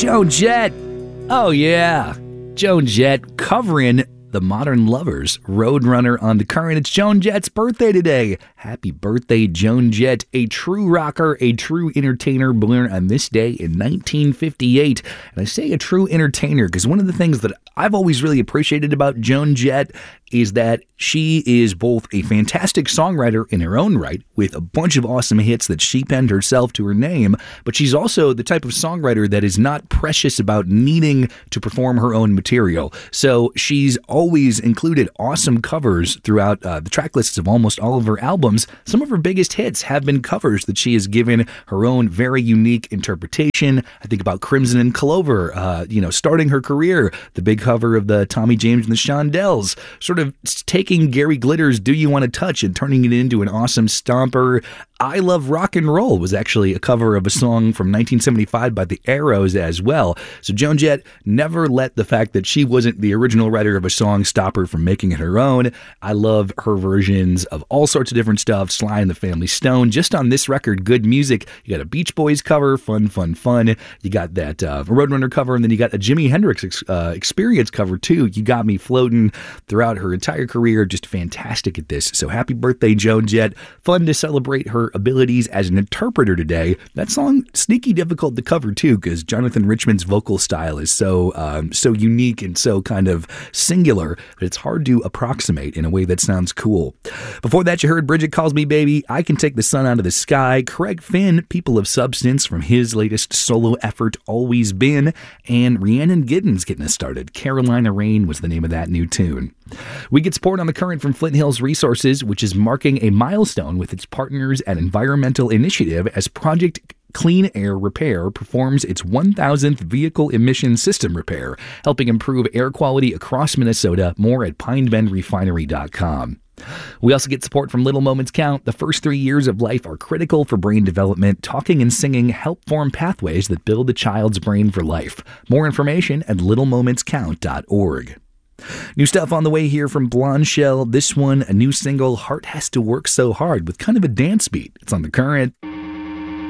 Joan Jett. Oh, yeah. Joan Jett covering the Modern Lovers, Roadrunner on the Current. It's Joan Jett's birthday today. Happy birthday, Joan Jett, a true rocker, a true entertainer, born on this day in 1958. And I say a true entertainer because one of the things that I've always really appreciated about Joan Jett is that she is both a fantastic songwriter in her own right, with a bunch of awesome hits that she penned herself to her name, but she's also the type of songwriter that is not precious about needing to perform her own material. So she's always included awesome covers throughout the track lists of almost all of her albums. Some of her biggest hits have been covers that she has given her own very unique interpretation. I think about Crimson and Clover, starting her career, the big cover of the Tommy James and the Shondells, sort of taking Gary Glitter's Do You Want to Touch and turning it into an awesome stomper. I Love Rock and Roll was actually a cover of a song from 1975 by the Arrows as well. So Joan Jett never let the fact that she wasn't the original writer of a song stop her from making it her own. I love her versions of all sorts of different stuff. Sly and the Family Stone. Just on this record, good music. You got a Beach Boys cover, fun. You got that Roadrunner cover, and then you got a Jimi Hendrix Experience cover too. You Got Me Floating throughout her entire career. Just fantastic at this. So happy birthday, Joan Jett. Fun to celebrate her abilities as an interpreter today. That song, sneaky difficult to cover too, because Jonathan Richman's vocal style is so unique and so kind of singular that it's hard to approximate in a way that sounds cool. Before that, you heard Bridget Calls Me Baby, I Can Take the Sun Out of the Sky, Craig Finn, People of Substance from his latest solo effort, Always Been, and Rhiannon Giddens getting us started. Carolina Rain was the name of that new tune. We get support on the Current from Flint Hills Resources, which is marking a milestone with its partners at Environmental Initiative as Project Clean Air Repair performs its 1,000th vehicle emission system repair, helping improve air quality across Minnesota. More at pinebendrefinery.com. We also get support from Little Moments Count. The first 3 years of life are critical for brain development. Talking and singing help form pathways that build a child's brain for life. More information at littlemomentscount.org. New stuff on the way here from Blonde Shell. This one, a new single, Heart Has to Work So Hard, with kind of a dance beat. It's on the Current.